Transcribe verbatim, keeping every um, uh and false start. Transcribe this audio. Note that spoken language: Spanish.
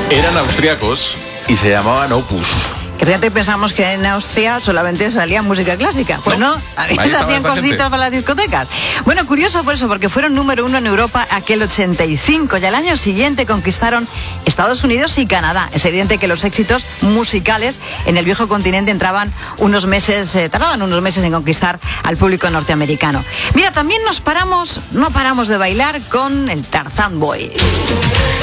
Eran austriacos y se llamaban Opus. Que fíjate, pensamos que en Austria solamente salía música clásica. Pues no, no hacían cositas para las discotecas. Bueno, curioso por eso, porque fueron número uno en Europa aquel ochenta y cinco y al año siguiente conquistaron Estados Unidos y Canadá. Es evidente que los éxitos musicales en el viejo continente entraban unos meses, eh, tardaban unos meses en conquistar al público norteamericano. Mira, también nos paramos, no paramos de bailar con el Tarzán Boy.